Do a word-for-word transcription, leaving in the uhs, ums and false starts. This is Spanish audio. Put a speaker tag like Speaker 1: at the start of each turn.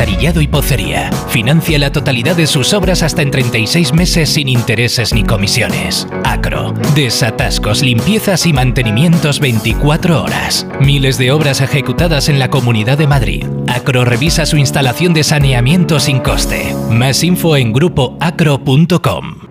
Speaker 1: alcantarillado y pocería. Financia la totalidad de sus obras hasta en treinta y seis meses sin intereses ni comisiones. Acro. Desatascos, limpiezas y mantenimientos veinticuatro horas. Miles de obras ejecutadas en la Comunidad de Madrid. Acro revisa su instalación de saneamiento sin coste. Más info en grupo acro punto com.